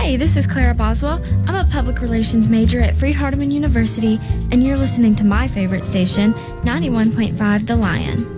Hi, this is Clara Boswell. I'm a public relations major at Freed-Hardeman University, and you're listening to my favorite station, 91.5 The Lion.